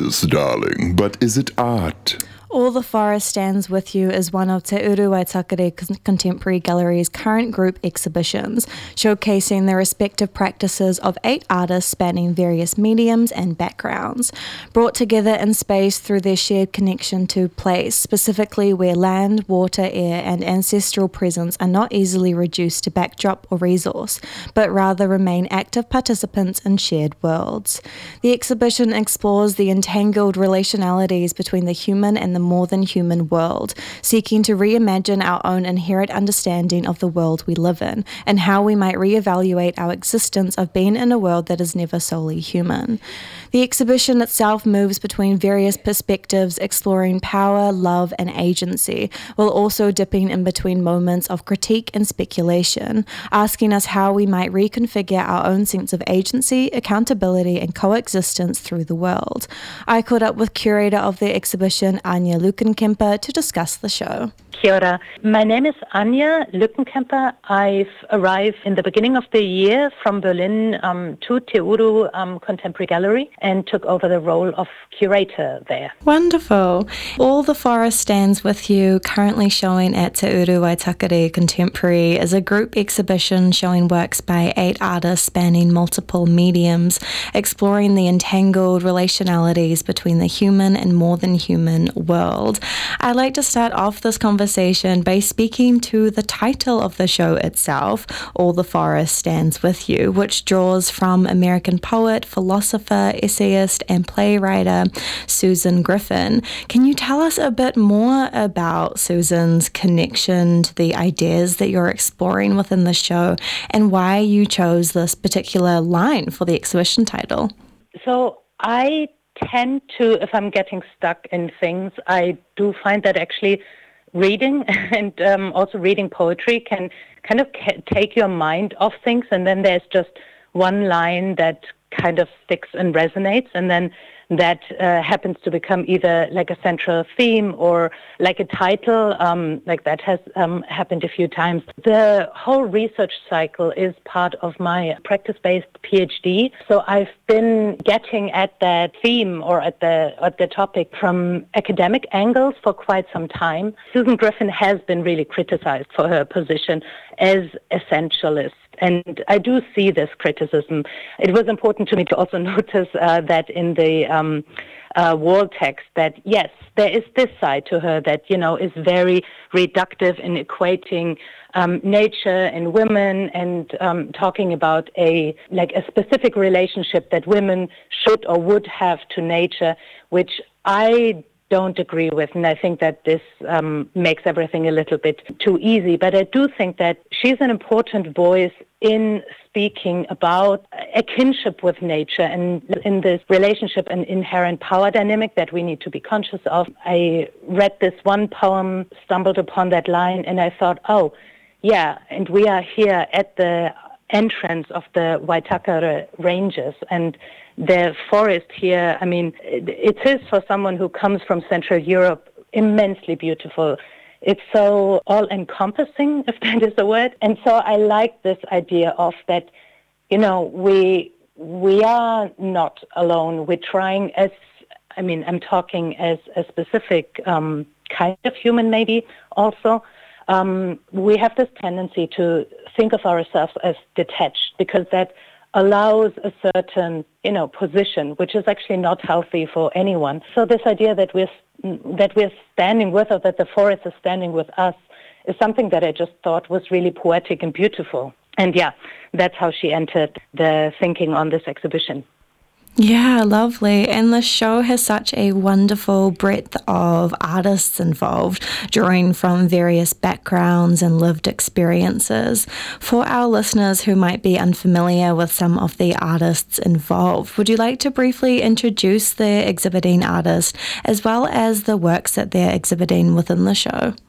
is, darling, but is it art? All the Forest Stands With You is one of Te Uru Waitakere Contemporary Gallery's current group exhibitions, showcasing the respective practices of 8 artists spanning various mediums and backgrounds, brought together in space through their shared connection to place, specifically where land, water, air, and ancestral presence are not easily reduced to backdrop or resource, but rather remain active participants in shared worlds. The exhibition explores the entangled relationalities between the human and the more than human world, seeking to reimagine our own inherent understanding of the world we live in and how we might reevaluate our existence of being in a world that is never solely human. The exhibition itself moves between various perspectives, exploring power, love, and agency, while also dipping in between moments of critique and speculation, asking us how we might reconfigure our own sense of agency, accountability, and coexistence through the world. I caught up with curator of the exhibition, Anja Lückenkemper, to discuss the show. Kia ora. My name is Anja Lückenkemper. I've arrived in the beginning of the year from Berlin to Te Uru Contemporary Gallery and took over the role of curator there. Wonderful. All the Forest Stands With You, currently showing at Te Uru Waitakere Contemporary, is a group exhibition showing works by 8 artists spanning multiple mediums, exploring the entangled relationalities between the human and more than human world. I'd like to start off this conversation by speaking to the title of the show itself, All the Forest Stands With You, which draws from American poet, philosopher, essayist, and playwright Susan Griffin. Can you tell us a bit more about Susan's connection to the ideas that you're exploring within the show and why you chose this particular line for the exhibition title? So I tend to, if I'm getting stuck in things, I do find that actually reading and also reading poetry can kind of take your mind off things, and then there's just one line that kind of sticks and resonates, and then that happens to become either like a central theme or like a title, like that has happened a few times. The whole research cycle is part of my practice-based PhD, so I've been getting at that theme or at the topic from academic angles for quite some time. Susan Griffin has been really criticized for her position as essentialist. And I do see this criticism. It was important to me to also notice that in the wall text that, yes, there is this side to her that, is very reductive in equating nature and women and talking about a specific relationship that women should or would have to nature, which I don't agree with, and I think that this makes everything a little bit too easy. But I do think that she's an important voice in speaking about a kinship with nature and in this relationship and inherent power dynamic that we need to be conscious of. I read this one poem, stumbled upon that line, and I thought, oh, yeah, and we are here at the entrance of the Waitakere Ranges, and the forest here, I mean, it is for someone who comes from Central Europe immensely beautiful. It's so all-encompassing, if that is a word. And so I like this idea of that, we are not alone. We're trying I'm talking as a specific kind of human maybe also. We have this tendency to think of ourselves as detached because that allows a certain, position, which is actually not healthy for anyone. So this idea that we're standing with, or that the forest is standing with us, is something that I just thought was really poetic and beautiful. And yeah, that's how she entered the thinking on this exhibition. Yeah, lovely. And the show has such a wonderful breadth of artists involved, drawing from various backgrounds and lived experiences. For our listeners who might be unfamiliar with some of the artists involved, would you like to briefly introduce the exhibiting artist as well as the works that they're exhibiting within the show?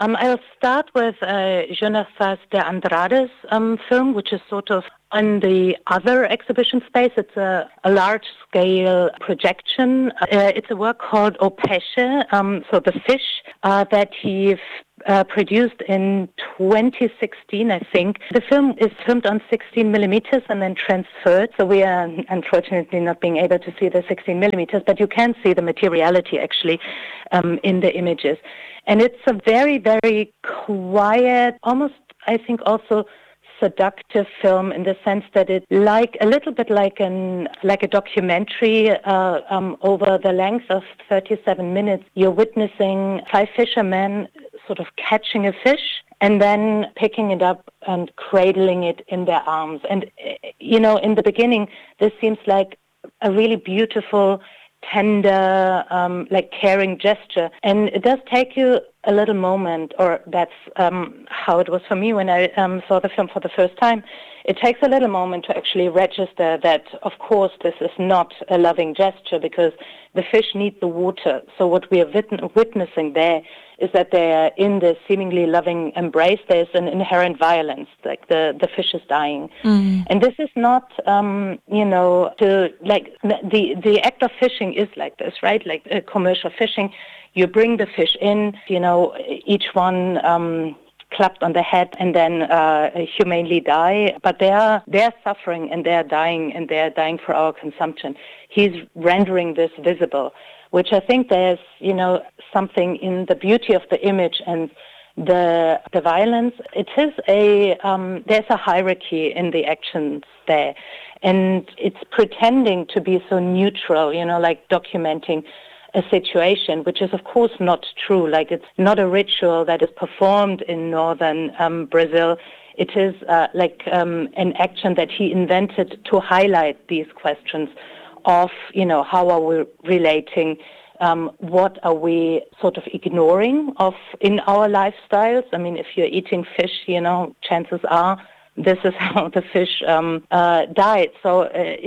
I'll start with Jonasas de Andrade's film, which is sort of on the other exhibition space. It's a large-scale projection. It's a work called O Peixe, so the fish, that he produced in 2016, I think. The film is filmed on 16 millimeters and then transferred. So we are unfortunately not being able to see the 16 millimeters, but you can see the materiality actually in the images. And it's a very, very quiet, almost, I think, also seductive film in the sense that it's like a little bit like a documentary over the length of 37 minutes. You're witnessing 5 fishermen sort of catching a fish and then picking it up and cradling it in their arms. And, in the beginning, this seems like a really beautiful, tender, caring gesture. And it does take you a little moment, or that's how it was for me when I saw the film for the first time. It takes a little moment to actually register that, of course, this is not a loving gesture because the fish need the water. So what we are witnessing there is that they are in this seemingly loving embrace. There's an inherent violence, like the fish is dying. Mm. And this is not, the act of fishing is like this, right? Like commercial fishing. You bring the fish in, each one clapped on the head and then humanely die. But they are suffering and they are dying for our consumption. He's rendering this visible, which I think there's, something in the beauty of the image and the violence. It is there's a hierarchy in the actions there. And it's pretending to be so neutral, like documenting a situation, which is of course not true. Like it's not a ritual that is performed in northern Brazil. It is an action that he invented to highlight these questions of, how are we relating, what are we sort of ignoring in our lifestyles. I mean, if you're eating fish, chances are this is how the fish died. So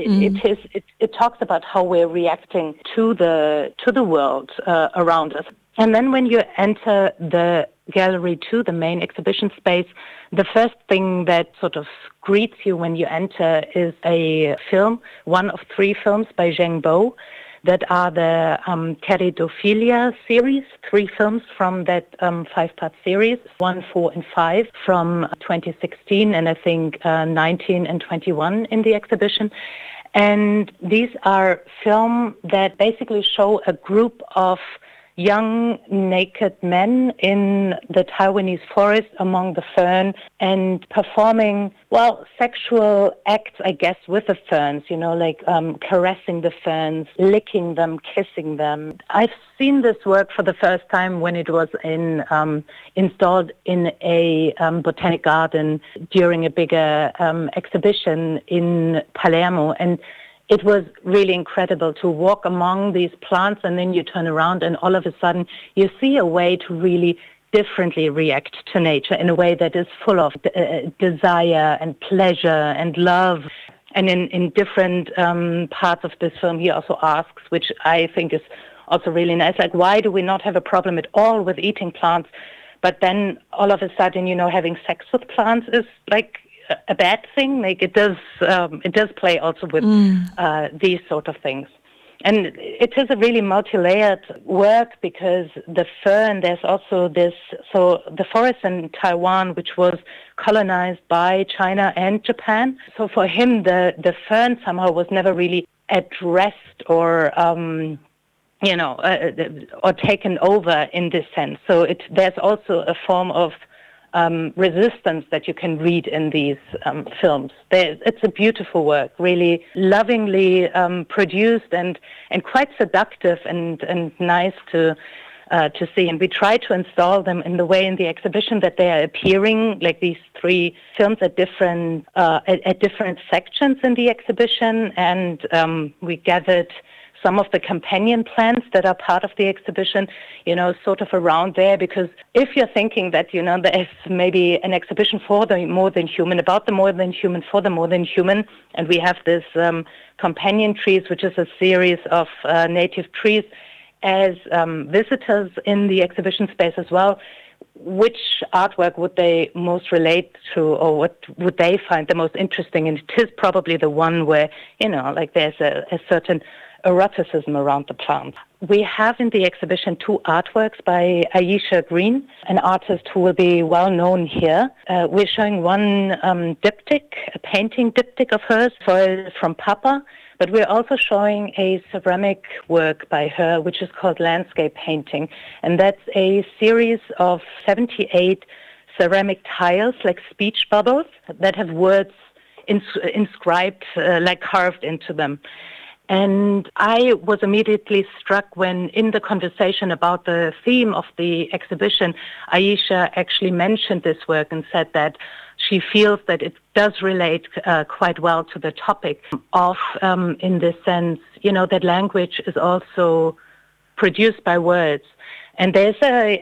it talks about how we're reacting to the world around us. And then when you enter the Gallery 2, the main exhibition space, the first thing that sort of greets you when you enter is a film, one of 3 films by Zheng Bo, that are the Pteridophilia series, 3 films from that 5-part series, 1, 4, and 5 from 2016, and I think 19 and 21 in the exhibition. And these are films that basically show a group of young naked men in the Taiwanese forest among the fern and performing, sexual acts, I guess, with the ferns, caressing the ferns, licking them, kissing them. I've seen this work for the first time when it was installed in a botanic garden during a bigger exhibition in Palermo. And it was really incredible to walk among these plants, and then you turn around and all of a sudden you see a way to really differently react to nature in a way that is full of desire and pleasure and love. And in different parts of this film, he also asks, which I think is also really nice, like, why do we not have a problem at all with eating plants? But then all of a sudden, having sex with plants is like a bad thing. Like it does play also with these sort of things. And it is a really multi-layered work because the fern, there's also this, so the forest in Taiwan, which was colonized by China and Japan. So for him, the fern somehow was never really addressed or taken over in this sense. So there's also a form of resistance that you can read in these films. It's a beautiful work, really lovingly produced and quite seductive and nice to see. And we try to install them in the way in the exhibition that they are appearing, like these 3 films at different sections in the exhibition. And we gathered some of the companion plants that are part of the exhibition, sort of around there, because if you're thinking that, there is maybe an exhibition for the more than human, about the more than human, for the more than human, and we have this companion trees, which is a series of native trees, as visitors in the exhibition space as well, which artwork would they most relate to, or what would they find the most interesting? And it is probably the one where, like there's a certain eroticism around the plant. We have in the exhibition 2 artworks by Aisha Green, an artist who will be well known here. We're showing one diptych, a painting diptych of hers, Foil from Papa, but we're also showing a ceramic work by her, which is called Landscape Painting. And that's a series of 78 ceramic tiles, like speech bubbles, that have words inscribed, like carved into them. And I was immediately struck when, in the conversation about the theme of the exhibition, Aisha actually mentioned this work and said that she feels that it does relate quite well to the topic of, in this sense, that language is also produced by words. And there's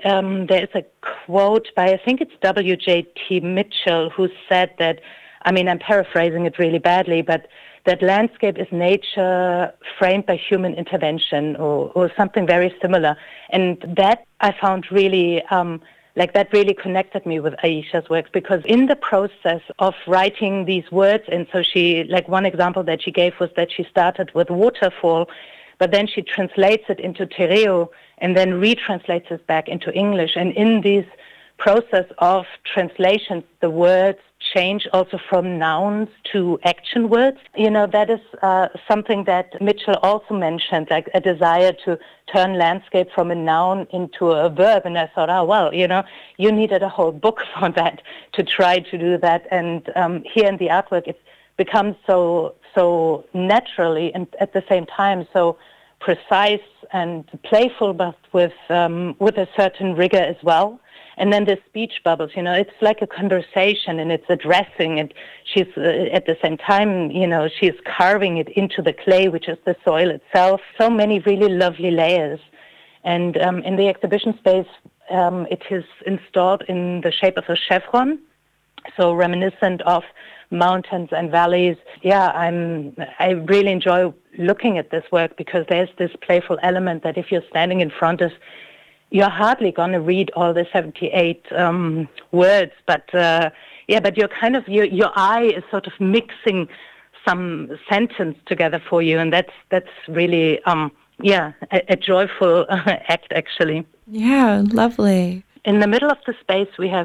a quote by, I think it's W.J.T. Mitchell, who said that, I'm paraphrasing it really badly, but that landscape is nature framed by human intervention, or something very similar. And that I found really, that really connected me with Aisha's works, because in the process of writing these words, and so she, one example that she gave was that she started with waterfall, but then she translates it into Tereo and then retranslates it back into English. And in this process of translations, the words change also from nouns to action words. That is something that Mitchell also mentioned, like a desire to turn landscape from a noun into a verb. And I thought, you needed a whole book for that, to try to do that. And here in the artwork, it becomes so naturally and at the same time so precise and playful, but with a certain rigor as well. And then the speech bubbles, it's like a conversation, and it's addressing, and she's at the same time, she's carving it into the clay, which is the soil itself. So many really lovely layers. And in the exhibition space, it is installed in the shape of a chevron, so reminiscent of mountains and valleys. Yeah, I really enjoy looking at this work, because there's this playful element that if you're standing in front of, you're hardly going to read all the 78 words, but but you're kind of, your eye is sort of mixing some sentence together for you, and that's really a joyful act, actually. Yeah, lovely. In the middle of the space, we have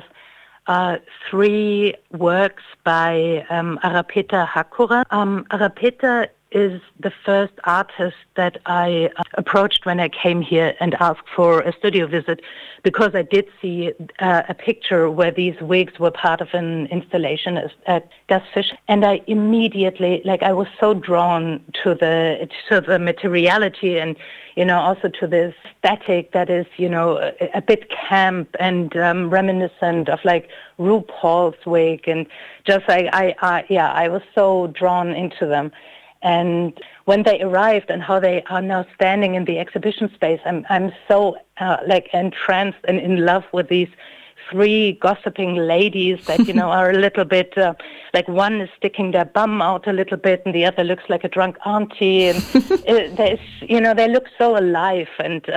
3 works by Arapita Hakura. Arapita is the first artist that I approached when I came here and asked for a studio visit, because I did see a picture where these wigs were part of an installation at Gus Fish, and I immediately, I was so drawn to the materiality, and also to the aesthetic that is a bit camp and reminiscent of RuPaul's wig, and just I was so drawn into them. And when they arrived and how they are now standing in the exhibition space, I'm so entranced and in love with these 3 gossiping ladies that are a little bit one is sticking their bum out a little bit, and the other looks like a drunk auntie, and they look so alive. And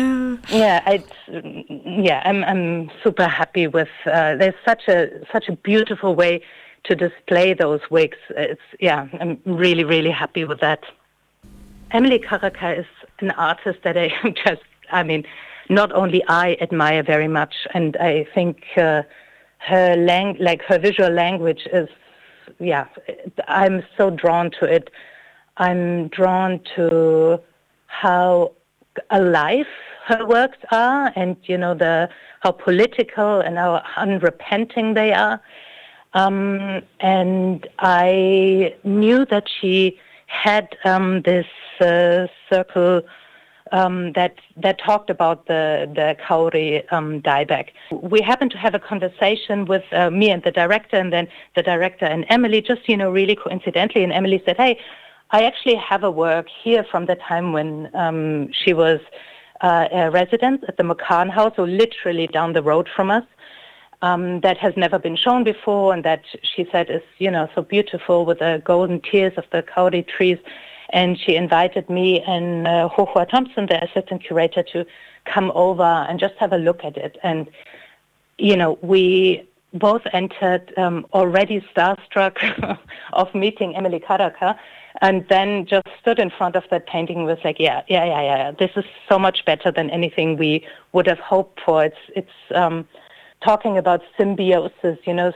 I'm super happy with. There's such a beautiful way to display those wigs. I'm really, really happy with that. Emily Carraca is an artist that not only I admire very much, and I think her visual language is, I'm so drawn to it. I'm drawn to how alive her works are, and how political and how unrepenting they are. And I knew that she had this circle that talked about the Kauri dieback. We happened to have a conversation with me and the director, and then the director and Emily, just really coincidentally. And Emily said, "Hey, I actually have a work here from the time when she was a resident at the McCann House, so literally down the road from us." That has never been shown before, and that she said is, so beautiful with the golden tears of the kauri trees. And she invited me and Hohua Thompson, the assistant curator, to come over and just have a look at it. And we both entered already starstruck of meeting Emily Karaka, and then just stood in front of that painting and was like, yeah, this is so much better than anything we would have hoped for. It's talking about symbiosis,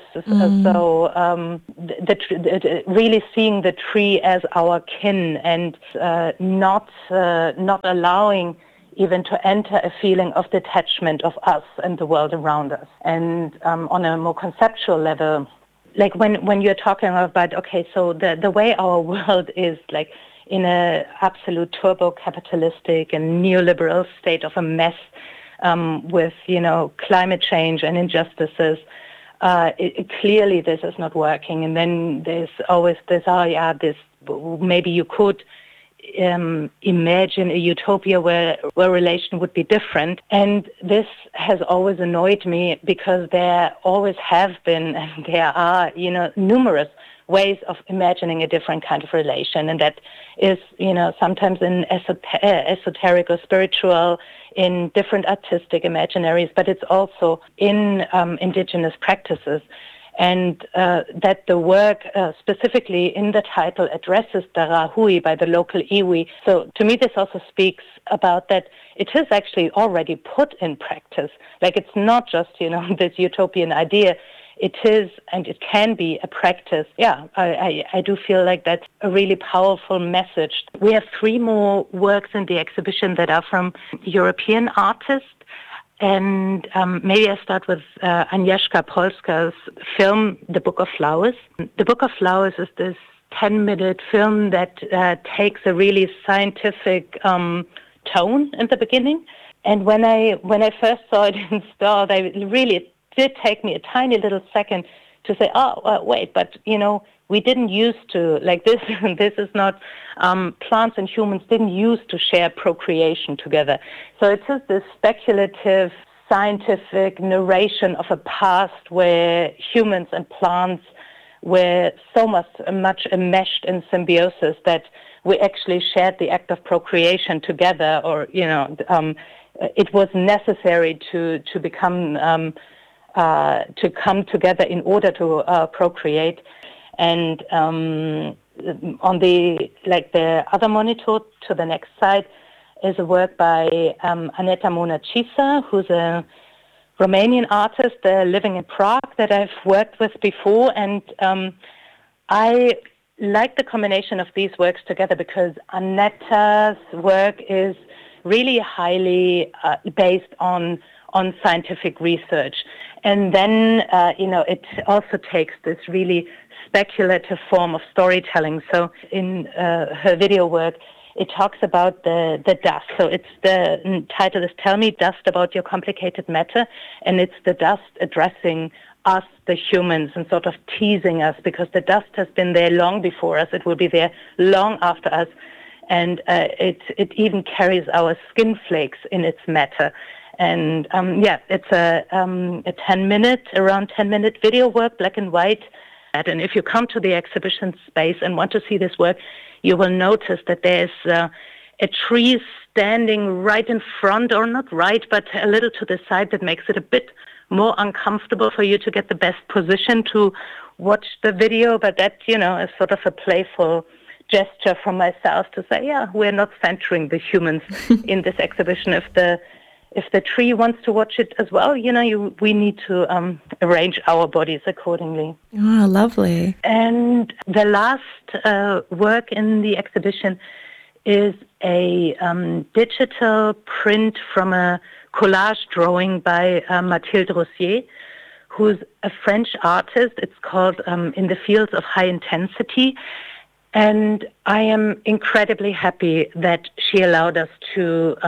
really seeing the tree as our kin, and not allowing even to enter a feeling of detachment of us and the world around us. And on a more conceptual level, like when you're talking about, okay, so the way our world is, like in a absolute turbo-capitalistic and neoliberal state of a mess, with, climate change and injustices, clearly this is not working. And then there's always this, maybe you could imagine a utopia where relation would be different. And this has always annoyed me, because there always have been, and there are, numerous ways of imagining a different kind of relation. And that is, sometimes in esoteric or spiritual, in different artistic imaginaries, but it's also in indigenous practices. And that the work specifically in the title addresses the Rahui by the local iwi. So to me, this also speaks about that it is actually already put in practice. Like, it's not just, this utopian idea. It is, and it can be, a practice. Yeah, I do feel like that's a really powerful message. We have 3 more works in the exhibition that are from European artists. And maybe I start with Agnieszka Polska's film, The Book of Flowers. The Book of Flowers is this 10-minute film that takes a really scientific tone in the beginning. And when I first saw it installed, it did take me a tiny little second to say, wait, but, we didn't used to, like this, this is not, plants and humans didn't used to share procreation together. So it's just this speculative, scientific narration of a past where humans and plants were so much enmeshed in symbiosis that we actually shared the act of procreation together, or, it was necessary to become, to come together in order to procreate. And on the other monitor to the next side is a work by Aneta Mona-Cisa, who's a Romanian artist living in Prague that I've worked with before. And I like the combination of these works together, because Aneta's work is really highly based on scientific research. And then, it also takes this really speculative form of storytelling. So in her video work, it talks about the dust. So the title is Tell Me Dust About Your Complicated Matter. And it's the dust addressing us, the humans, and sort of teasing us, because the dust has been there long before us. It will be there long after us. And it even carries our skin flakes in its matter. And it's a around 10-minute video work, black and white. And if you come to the exhibition space and want to see this work, you will notice that there's a tree standing right in front, or not right, but a little to the side, that makes it a bit more uncomfortable for you to get the best position to watch the video. But that, is sort of a playful gesture from myself to say, we're not centering the humans in this exhibition. If the tree wants to watch it as well, we need to arrange our bodies accordingly. Oh, lovely. And the last work in the exhibition is a digital print from a collage drawing by Mathilde Rossier, who's a French artist. It's called In the Fields of High Intensity. And I am incredibly happy that she allowed us to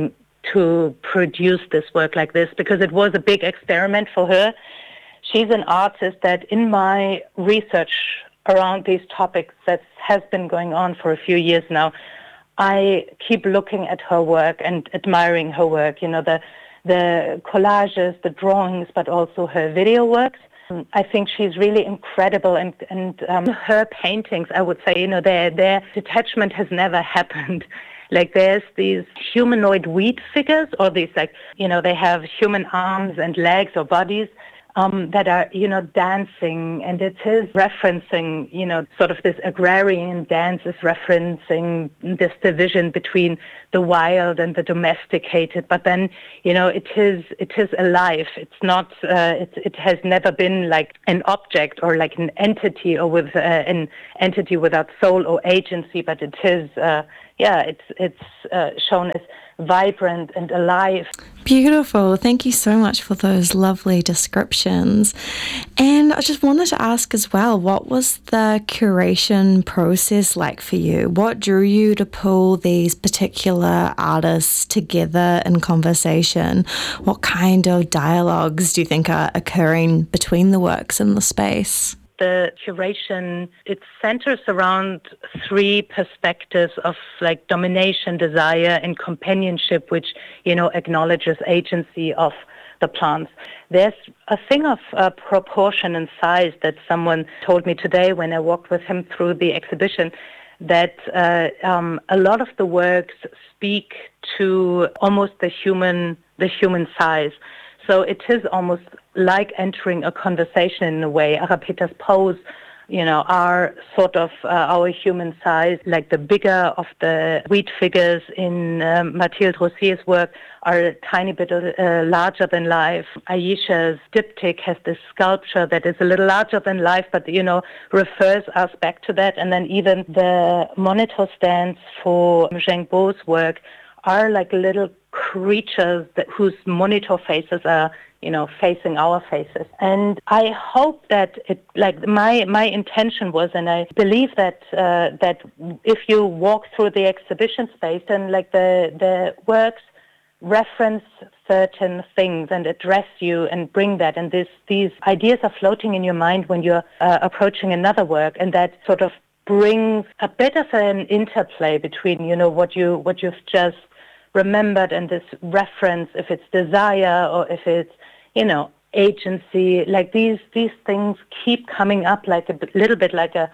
produce this work like this, because it was a big experiment for her. She's an artist that, in my research around these topics that has been going on for a few years now, I keep looking at her work and admiring her work, the collages, the drawings, but also her video works. I think she's really incredible, and her paintings, I would say, their detachment has never happened. Like, there's these humanoid wheat figures, or these they have human arms and legs or bodies that are, dancing, and it is referencing, sort of this agrarian dance is referencing this division between the wild and the domesticated. But then, it is alive. It's not. It has never been like an object or like an entity or with an entity without soul or agency. But it is. It's shown as vibrant and alive. Beautiful. Thank you so much for those lovely descriptions. And I just wanted to ask as well, what was the curation process like for you? What drew you to pull these particular artists together in conversation? What kind of dialogues do you think are occurring between the works in the space? The curation, it centers around three perspectives of like domination, desire, and companionship, which, acknowledges agency of the plants. There's a thing of proportion and size that someone told me today when I walked with him through the exhibition, that a lot of the works speak to almost the human size. So it is almost like entering a conversation in a way. Arapetta's pose, are sort of our human size, like the bigger of the wheat figures in Mathilde Rossier's work are a tiny bit larger than life. Ayesha's diptych has this sculpture that is a little larger than life, but, refers us back to that. And then even the monitor stands for Zheng Bo's work are like little creatures whose monitor faces are, facing our faces. And I hope that my intention was, and I believe that if you walk through the exhibition space, then like the works reference certain things and address you and bring that, and these ideas are floating in your mind when you're approaching another work, and that sort of brings a bit of an interplay between, what you've just remembered and this reference, if it's desire or if it's, agency. Like these things keep coming up like a little bit like a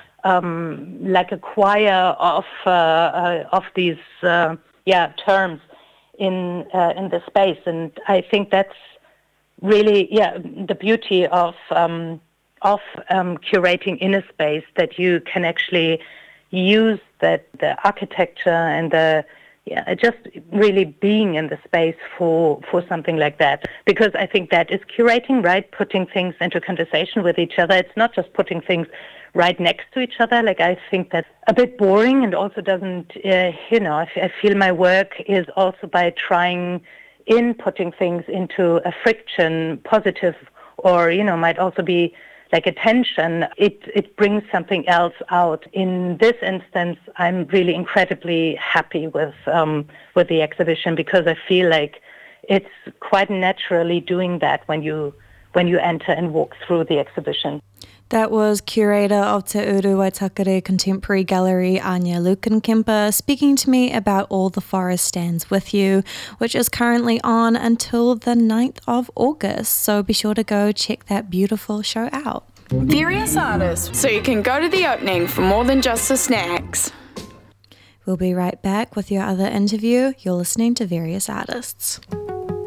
choir of these terms in the space, and I think that's really the beauty of curating in a space, that you can actually use the architecture and just really being in the space for something like that. Because I think that is curating, right? Putting things into conversation with each other. It's not just putting things right next to each other. Like, I think that's a bit boring, and also doesn't, I feel my work is also by trying in putting things into a friction, positive, or, might also be like a tension, it brings something else out. In this instance, I'm really incredibly happy with the exhibition, because I feel like it's quite naturally doing that when you enter and walk through the exhibition. That was curator of Te Uru Waitakere Contemporary Gallery, Anya Lukenkemper, speaking to me about All the Forest Stands With You, which is currently on until the 9th of August. So be sure to go check that beautiful show out. Various artists, so you can go to the opening for more than just the snacks. We'll be right back with your other interview. You're listening to Various Artists.